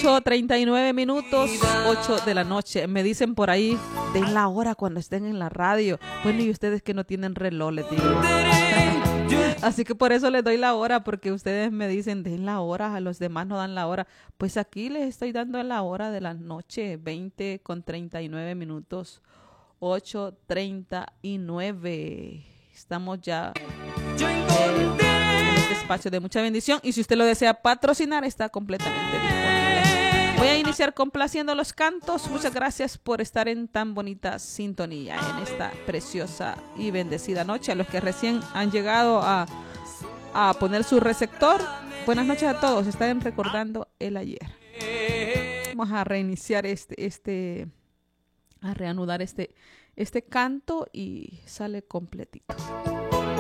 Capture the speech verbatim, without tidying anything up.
ocho treinta y nueve minutos, ocho de la noche. Me dicen por ahí, den la hora cuando estén en la radio. Bueno, y ustedes que no tienen reloj, les digo. Así que por eso les doy la hora, porque ustedes me dicen, den la hora, a los demás no dan la hora. Pues aquí les estoy dando la hora de la noche, veinte con treinta y nueve minutos, ocho treinta y nueve. Estamos ya eh, en este espacio de mucha bendición, y si usted lo desea patrocinar, está completamente disponible. Voy a iniciar complaciendo los cantos. Muchas gracias por estar en tan bonita sintonía en esta preciosa y bendecida noche. A los que recién han llegado a, a poner su receptor, buenas noches a todos. Están recordando el ayer. Vamos a reiniciar este, este, a reanudar este, este canto y sale completito.